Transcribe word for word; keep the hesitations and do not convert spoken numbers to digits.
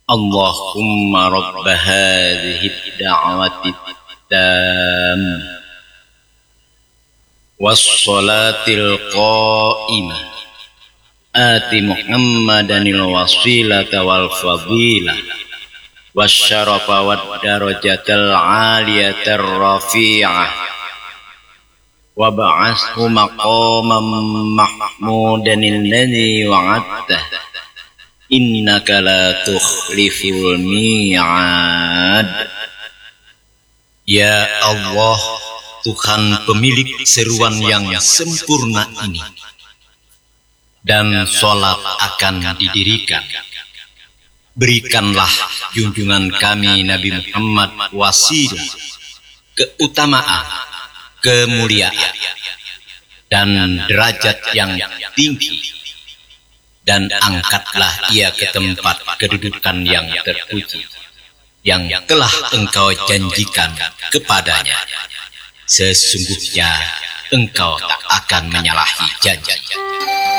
Allahumma rabb hadhihi ad-da'wati at-tammah was-salatil qa'imah ati Muhammadanil wasilata wal fadilah wasyarafa wad darajatal 'aliyatar rafi'ah wa ba'athu maqaman mahmudanil ladzi wa'adta innaka la tukhliful mi'ad. Ya Allah, Tuhan pemilik seruan yang sempurna ini, dan sholat akan didirikan. Berikanlah junjungan kami Nabi Muhammad wasilah, keutamaan, kemuliaan, dan derajat yang tinggi, dan angkatlah ia ke tempat kedudukan yang terpuji yang telah engkau janjikan kepadanya. Sesungguhnya engkau tak akan menyalahi janji.